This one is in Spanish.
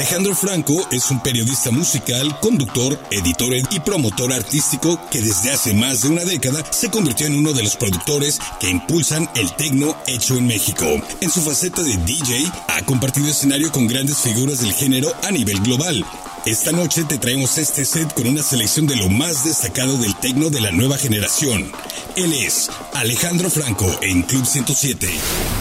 Alejandro Franco es un periodista musical, conductor, editor y promotor artístico que desde hace más de una década se convirtió en uno de los productores que impulsan el techno hecho en México. En su faceta de DJ, ha compartido escenario con grandes figuras del género a nivel global. Esta noche te traemos este set con una selección de lo más destacado del techno de la nueva generación. Él es Alejandro Franco en Club 107.